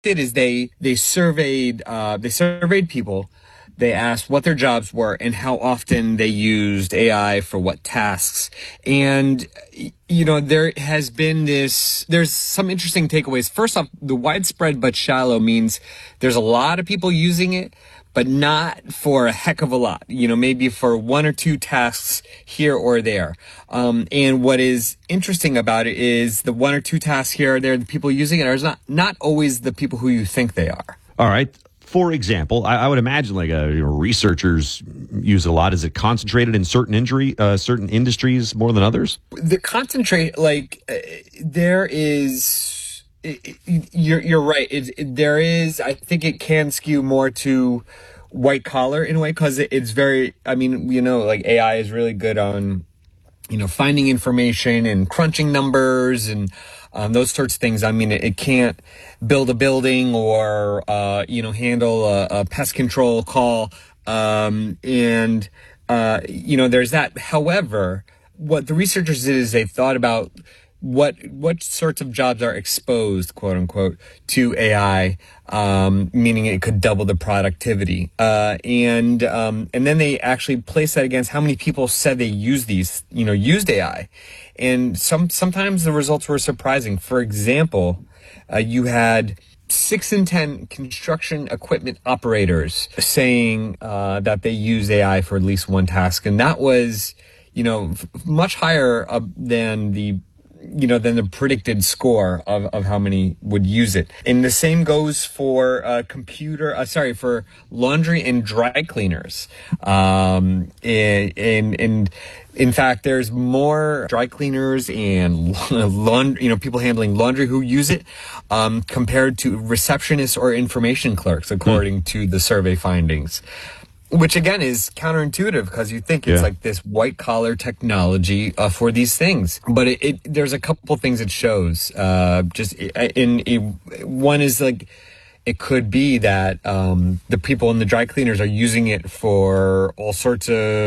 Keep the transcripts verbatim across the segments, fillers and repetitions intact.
did is they they surveyed uh, they surveyed people. They asked what their jobs were and how often they used A I for what tasks. And, you know, there has been this, there's some interesting takeaways. First off, the widespread but shallow means there's a lot of people using it, but not for a heck of a lot, you know, maybe for one or two tasks here or there. Um, and what is interesting about it is the one or two tasks here or there, the people using it are not, not always the people who you think they are. All right. For example, I, I would imagine like uh, you know, researchers use it a lot. Is it concentrated in certain injury, uh, certain industries more than others? The concentrate, like uh, there is, it, it, you're you're right. It, it, there is, I think it can skew more to white collar in a way because it, it's very. I mean, you know, like A I is really good on, you know, finding information and crunching numbers and um, those sorts of things. I mean, it, it can't build a building or, uh, you know, handle a, a pest control call. Um, and, uh, you know, there's that. However, what the researchers did is they thought about what what sorts of jobs are exposed, quote unquote, to A I, um, meaning it could double the productivity. Uh, and um, and then they actually placed that against how many people said they use these, you know, used A I. And some sometimes the results were surprising. For example, uh, you had six in ten construction equipment operators saying uh, that they use A I for at least one task, and that was, you know, f- much higher uh, than the you know, than the predicted score of, of how many would use it. And the same goes for uh, computer, uh, sorry, for laundry and dry cleaners. Um, and, and, and in fact, there's more dry cleaners and laundry, you know, people handling laundry who use it, um, compared to receptionists or information clerks, according mm. to the survey findings. Which again is counterintuitive because you think it's yeah. like this white collar technology uh, for these things, but it, it there's a couple things it shows. Uh, just in, in one is like it could be that um, the people in the dry cleaners are using it for all sorts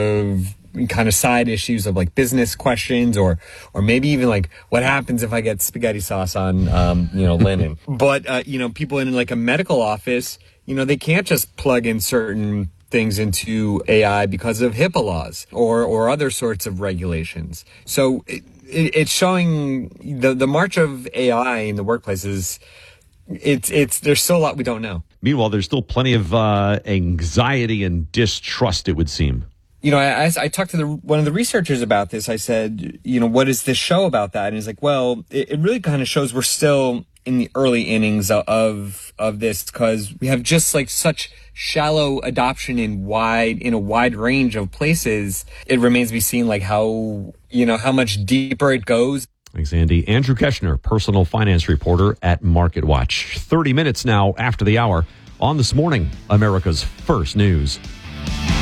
of kind of side issues of like business questions, or or maybe even like what happens if I get spaghetti sauce on um, you know linen. But uh, you know people in like a medical office, you know they can't just plug in certain things into A I because of HIPAA laws or or other sorts of regulations. So it, it, it's showing the the march of A I in the workplace is it's it's there's still a lot we don't know. Meanwhile, there's still plenty of uh, anxiety and distrust, it would seem. You know, I, I talked to the, one of the researchers about this. I said, you know, what is this show about that? And he's like, well, it, it really kind of shows we're still in the early innings of of this because we have just like such shallow adoption in wide in a wide range of places. It remains to be seen like how you know how much deeper it goes. Thanks, Andy. Andrew Keshner, personal finance reporter at MarketWatch. thirty minutes now after the hour on This Morning, America's First News.